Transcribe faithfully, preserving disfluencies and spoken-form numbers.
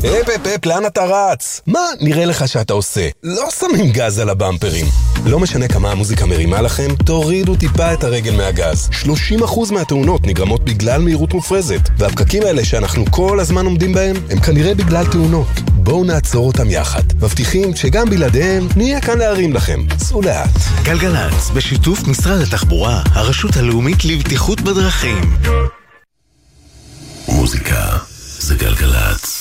אפ אפ אפ, לאן אתה רץ? מה נראה לך שאתה עושה? לא שמים גז על הבמפרים. לא משנה כמה המוזיקה מרימה לכם, תורידו טיפה את הרגל מהגז. שלושים אחוז מהתאונות נגרמות בגלל מהירות מופרזת, והפקקים האלה שאנחנו כל הזמן עומדים בהם, הם כנראה בגלל תאונות. בואו נעצור אותם יחד. מבטיחים שגם בלעדיהם נהיה כאן להרים לכם. סעו לאט. גלגלץ, בשיתוף משרד התחבורה, הרשות הלאומית לבטיחות בדרכים. מוזיקה זה גלגלץ.